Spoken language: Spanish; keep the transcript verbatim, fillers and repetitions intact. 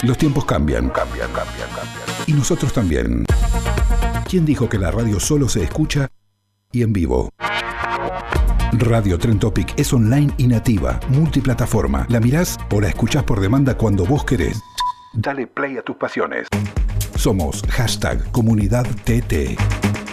Los tiempos cambian, cambian, cambian, cambian. Y nosotros también. ¿Quién dijo que la radio solo se escucha y en vivo? Radio Tren Topic es online y nativa, multiplataforma. La mirás o la escuchás por demanda cuando vos querés. Dale play a tus pasiones. Somos hashtag Comunidad T T.